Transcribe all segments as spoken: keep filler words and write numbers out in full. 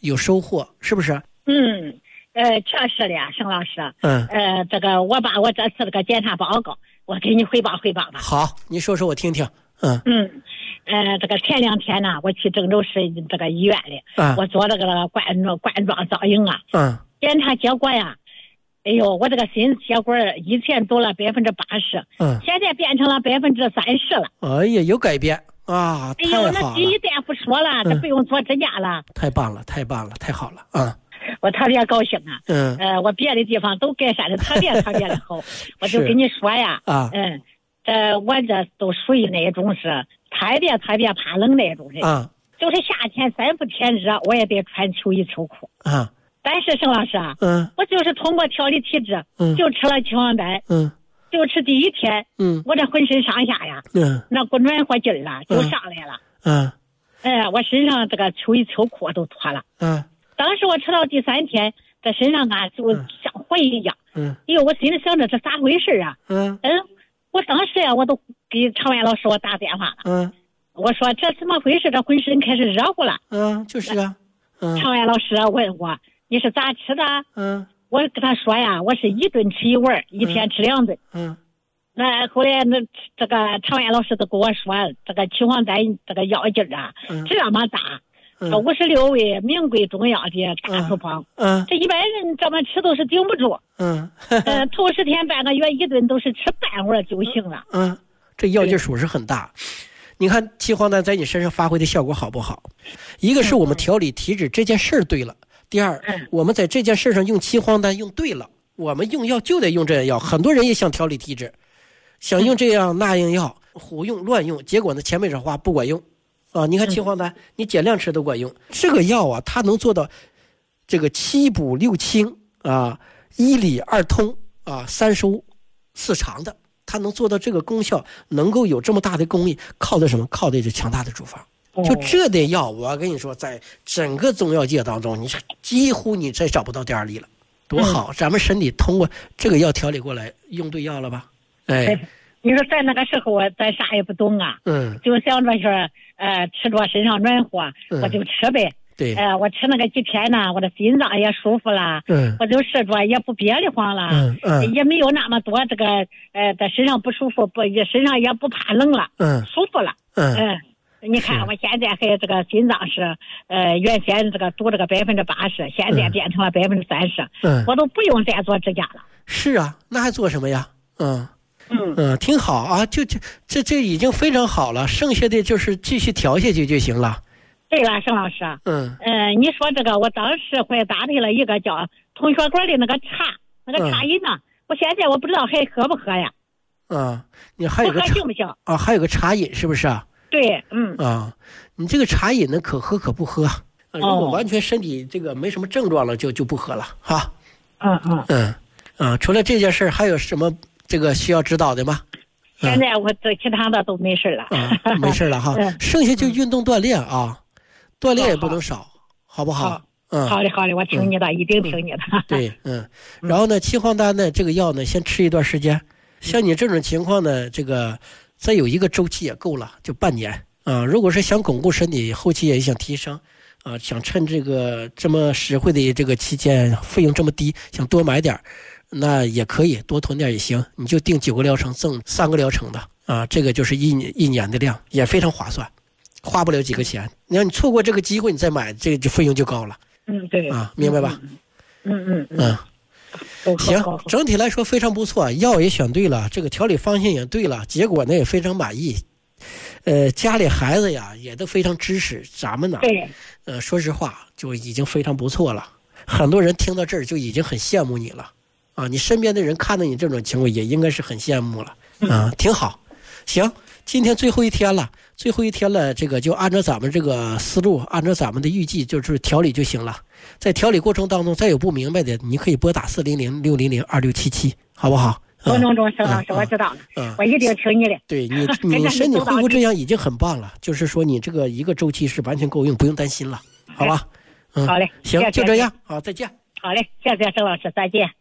有收获，是不是？ 嗯，呃，确实的，沈老师。 嗯。 呃，这个我把我这次这个检查报告，我给你汇报汇报吧。 好，你说说我听听。嗯嗯，呃，这个前两天呢，我去郑州市这个医院里， 嗯、 我做这个冠冠状造影啊。 嗯。 检查结果呀，哎呦，我这个心血管以前走了百分之八十， 嗯， 现在变成了百分之三十了。 哎呀，有改变啊！ 哎呦，那第一大夫说了，这、嗯、不用做指甲了。 太棒了，太棒了，太好了啊！ 我特别高兴啊。 嗯。 呃，我别的地方都改善的特别特别的好，我就跟你说呀。 啊。 嗯，呃，我这都属于那种是特别特别怕冷那种人。 啊。 就是夏天三伏天热，我也得穿秋衣秋裤。 啊。 但是沈老师啊， 嗯， 我就是通过调理体质，嗯，就吃了七黄丹， 嗯， 就吃第一天， 嗯， 我这浑身上下呀， 嗯， 那股暖和劲儿了就上来了， 嗯， 哎、呃，我身上这个秋衣秋裤都脱了， 嗯， 当时我吃到第三天，这身上啊就像火一样， 嗯， 哎呦，我心里想着这咋回事啊， 嗯嗯，我当时呀我都给常远老师我打电话了， 嗯， 我说这怎么回事？这浑身开始热乎了， 嗯，就是啊，嗯， 常远老师问我。你是咋吃的？ 嗯， 我跟他说呀，我是一顿吃一碗，一天吃两顿。 嗯， 那后来那这个常远老师都跟我说，这个七黄丹这个药劲啊， 嗯、 这么大，五十六味名贵中药的大处方。 嗯， 这一般人这么吃都是顶不住。 嗯， 呃，头十天半个月一顿都是吃半碗就行了。 嗯，这药劲属实很大。你看七黄丹在你身上发挥的效果好不好？一个是我们调理体质这件事儿对了。第二，我们在这件事上用七黄丹用对了，我们用药就得用这样药。很多人也想调理体质，想用这样那样药，胡用乱用，结果呢前面这话不管用啊！你看七黄丹，你减量吃都管用。这个药啊，它能做到这个七补六清啊，一理二通啊，三收四长的，它能做到这个功效，能够有这么大的功力，靠的什么？靠的是强大的处方。就这点药，我跟你说，在整个中药界当中，你几乎你再找不到第二例了，多好！嗯、咱们身体通过这个药调理过来，用对药了吧？哎， 你说在那个时候我咱啥也不懂啊， 嗯， 就想着说，呃，吃着身上暖和， 嗯、 我就吃呗。 对， 呃，我吃那个几天呢，我的心脏也舒服了， 嗯， 我就吃着也不憋得慌了， 嗯嗯， 也没有那么多这个呃，在身上不舒服，不身上也不怕冷了， 嗯， 舒服了， 嗯。 嗯你看，我现在还这个心脏是，呃，原先这个读这个百分之八十，现在变成了百分之三十， 嗯， 我都不用再做指甲了。 是啊，那还做什么呀？嗯嗯嗯，挺好啊，就这这这已经非常好了，剩下的就是继续调下去就行了。 对了，沈老师， 嗯呃，你说这个，我当时还搭配了一个叫通血管的那个茶，那个茶饮呢，嗯、我现在我不知道还喝不喝呀？ 啊，你还有个茶行不行啊？还有个茶饮是不是啊？ 对，嗯啊，你这个茶饮呢，可喝可不喝。啊、如果完全身体这个没什么症状了，就就不喝了哈。 嗯嗯嗯啊，除了这件事还有什么这个需要指导的吗？ 现在我这其他的都没事了。 啊，没事了哈。嗯、剩下就运动锻炼啊，锻炼也不能少，好不好？ 好嗯， 好的好的，我听你的， 嗯、 一定听你的。 对，嗯，然后呢，七黄丹呢，这个药呢，先吃一段时间。像你这种情况呢，这个。再有一个周期也够了，就半年啊。如果是想巩固身体，后期也想提升啊，想趁这个这么实惠的这个期间，费用这么低，想多买点，那也可以多囤点也行。你就定九个疗程赠三个疗程的啊，这个就是一年一年的量，也非常划算，花不了几个钱。你要你错过这个机会，你再买，这个就费用就高了。 嗯，对啊，明白吧？ 嗯嗯嗯。嗯行，整体来说非常不错，药也选对了，这个调理方向也对了，结果呢也非常满意。呃，家里孩子呀也都非常支持咱们呢。 对， 呃，说实话就已经非常不错了。很多人听到这儿就已经很羡慕你了啊！你身边的人看到你这种情况也应该是很羡慕了啊，挺好。行，今天最后一天了，最后一天了，这个就按照咱们这个思路，按照咱们的预计，就是调理就行了。在调理过程当中，再有不明白的，你可以拨打四零零六零零二六七七，好不好？ 分钟钟，沈老师，我知道了， 嗯， 我一定听你的。 对你，你身体恢复这样已经很棒了，就是说你这个一个周期是完全够用，不用担心了，好吧？ 嗯，好嘞， 行，就这样，好，再见。 好嘞，谢谢沈老师，再见。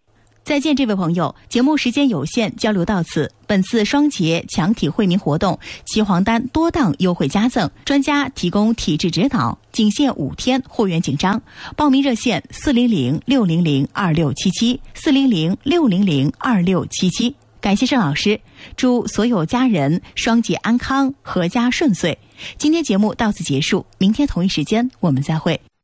再见，这位朋友，节目时间有限，交流到此。本次双节强体惠民活动，齐黄丹多档优惠加赠，专家提供体质指导，仅限五天，货源紧张。报名热线：四零零六零零二六七七，四零零六零零二六七七。感谢盛老师，祝所有家人双节安康，阖家顺遂。今天节目到此结束，明天同一时间我们再会。